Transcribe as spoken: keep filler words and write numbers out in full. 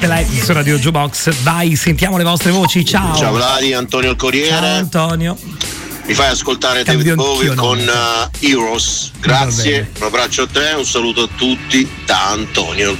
Live su Radio Jukebox. Dai, sentiamo le vostre voci. Ciao. Ciao Vladi, Antonio il Corriere. Ciao Antonio. Mi fai ascoltare Cambio David Bowie con uh, Heroes. Grazie, un abbraccio a te, un saluto a tutti da Antonio.